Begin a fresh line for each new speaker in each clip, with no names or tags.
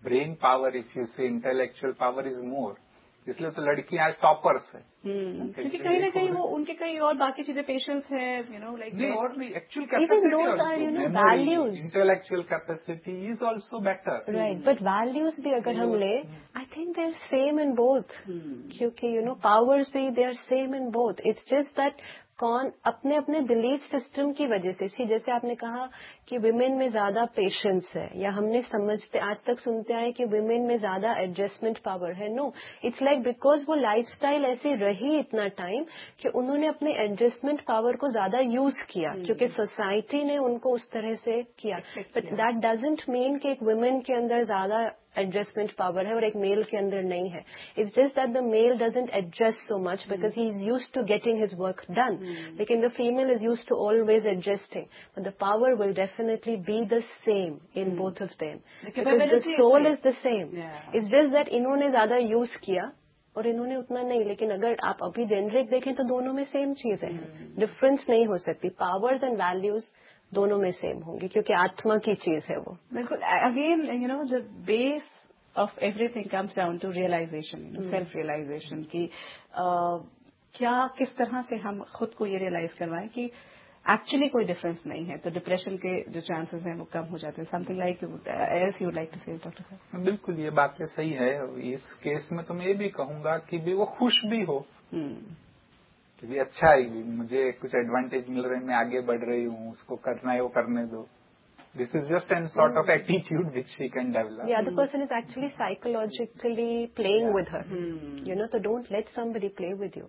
Brain power, if you से intellectual power is more, इसलिए तो लड़कियां आज टॉपर्स है।
क्योंकि कहीं ना कहीं वो उनके कई और बाकी चीजें पेशेंस है,
नहीं, और भी actual capacity also, memory, intellectual capacity is also better,
right. But values भी अगर हम ले, I think they are same in both, क्योंकि पावर्स भी they are same in both. It's just that कौन अपने अपने बिलीफ सिस्टम की वजह से, जैसे आपने कहा कि विमेन में ज्यादा पेशेंस है, या हमने समझते आज तक सुनते आए कि विमेन में ज्यादा एडजस्टमेंट पावर है। नो, इट्स लाइक बिकॉज वो लाइफस्टाइल ऐसी रही इतना टाइम कि उन्होंने अपने एडजस्टमेंट पावर को ज्यादा यूज किया, क्योंकि सोसाइटी ने उनको उस तरह से किया। बट दैट डजंट मीन कि एक वुमेन के अंदर ज्यादा एडजस्टमेंट पावर है और एक मेल के अंदर नहीं है। It's just that the mail doesn't adjust so much because he is used to getting his work done, लेकिन the female is used to always adjusting, but the power will definitely be the same in both of them, because the soul is the same. It's just that इन्होंने ज्यादा use किया और इन्होंने उतना नहीं, लेकिन अगर आप अभी जेनरिक देखें तो दोनों में सेम चीजें हैं, डिफरेंस नहीं हो सकती। पावर्स एंड वैल्यूज दोनों में सेम होंगी, क्योंकि आत्मा की चीज है वो।
बिल्कुल। Again the base of everything comes down to realisation, self realisation की क्या किस तरह से हम खुद को ये रियलाइज करवाएं कि एक्चुअली कोई डिफरेंस नहीं है, तो डिप्रेशन के जो चांसेस हैं वो कम हो जाते हैं। Something like else you like to से डॉक्टर साहब?
बिल्कुल, ये बातें सही है। इस केस में तो मैं ये भी कहूंगा कि भी वो खुश भी हो, कि भी अच्छा है, मुझे कुछ एडवांटेज मिल रहे हैं, मैं आगे बढ़ रही हूँ, उसको करना है वो करने दो। This is just an sort of attitude which she can develop.
The other person is actually psychologically playing with her. So don't let somebody play with you.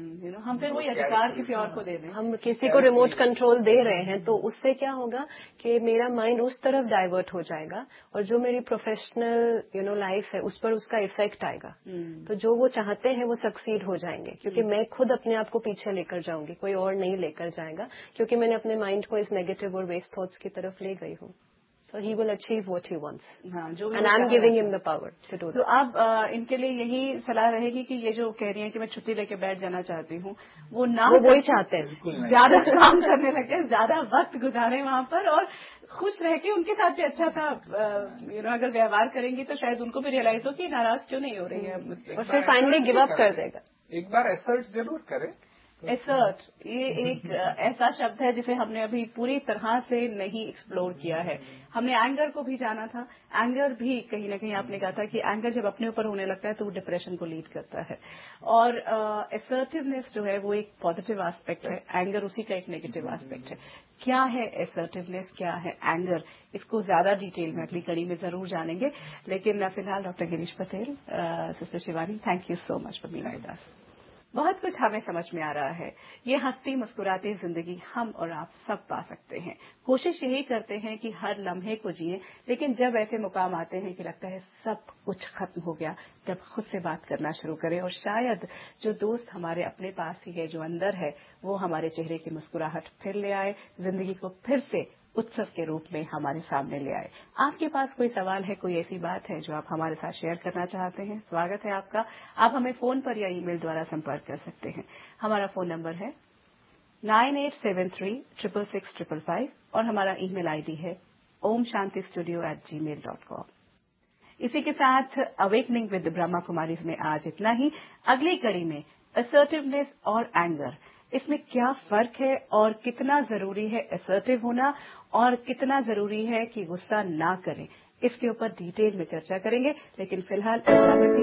हम फिर वही अधिकार किसी और को दे दें,
हम किसी को रिमोट कंट्रोल दे रहे हैं, तो उससे क्या होगा कि मेरा माइंड उस तरफ डाइवर्ट हो जाएगा और जो मेरी प्रोफेशनल लाइफ है उस पर उसका इफेक्ट आएगा। तो जो वो चाहते हैं वो सक्सीड हो जाएंगे, क्योंकि मैं खुद अपने आप को पीछे लेकर जाऊंगी, कोई और नहीं लेकर जाएगा, क्योंकि मैंने अपने माइंड को इस नेगेटिव और वेस्ट थॉट्स की तरफ ले गई हूँ। So he will achieve what he wants. And I'm giving him the power to do that.
तो अब इनके लिए यही सलाह रहेगी कि ये जो कह रही हैं कि मैं छुट्टी लेके बैठ जाना चाहती हूँ, वो
वही चाहते हैं,
ज्यादा काम करने लगे, ज्यादा वक्त गुजारें वहाँ पर और खुश रह के उनके साथ भी अच्छा था अगर व्यवहार करेंगे तो शायद उनको भी रियलाइज हो कि नाराज क्यों नहीं हो रही है मुझसे,
और फिर फाइनली गिव अप कर देगा।
एक बार एसर्ट जरूर करे।
एसर्ट, ये एक ऐसा शब्द है जिसे हमने अभी पूरी तरह से नहीं एक्सप्लोर किया है। हमने एंगर को भी जाना था, एंगर भी कहीं ना कहीं आपने कहा था कि एंगर जब अपने ऊपर होने लगता है तो वो डिप्रेशन को लीड करता है, और असर्टिवनेस जो है वो एक पॉजिटिव एस्पेक्ट है, एंगर उसी का एक नेगेटिव एस्पेक्ट है। क्या है असर्टिवनेस, क्या है एंगर, इसको ज्यादा डिटेल में अगली कड़ी में जरूर जानेंगे, लेकिन फिलहाल doctor Girish Patel, sister Shivani, thank you so much for being with us. बहुत कुछ हमें समझ में आ रहा है। ये हंसती मुस्कुराती जिंदगी हम और आप सब पा सकते हैं। कोशिश यही करते हैं कि हर लम्हे को जिए, लेकिन जब ऐसे मुकाम आते हैं कि लगता है सब कुछ खत्म हो गया, जब खुद से बात करना शुरू करें और शायद जो दोस्त हमारे अपने पास ही है, जो अंदर है, वो हमारे चेहरे की मुस्कुराहट फिर ले आए, जिंदगी को फिर से उत्सव के रूप में हमारे सामने ले आए। आपके पास कोई सवाल है, कोई ऐसी बात है जो आप हमारे साथ शेयर करना चाहते हैं, स्वागत है आपका। आप हमें फोन पर या ईमेल द्वारा संपर्क कर सकते हैं। हमारा फोन नंबर है 9873666555 और हमारा ईमेल आईडी है omshantistudio@gmail.com। इसी के साथ अवेकनिंग विद ब्रह्मा कुमारीज में आज इतना ही। अगली कड़ी में असर्टिवनेस और एंगर, इसमें क्या फर्क है और कितना जरूरी है असर्टिव होना और कितना जरूरी है कि गुस्सा ना करें, इसके ऊपर डिटेल में चर्चा करेंगे। लेकिन फिलहाल इजाजत